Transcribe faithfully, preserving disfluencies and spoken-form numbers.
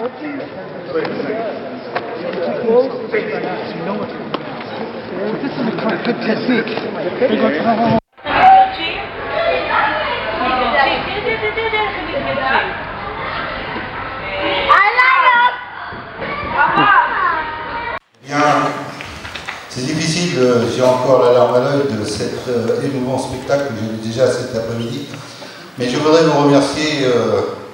Bien, c'est difficile, j'ai encore la larme à l'œil de cet euh, émouvant spectacle que j'ai vu déjà cet après-midi, mais je voudrais vous remercier euh,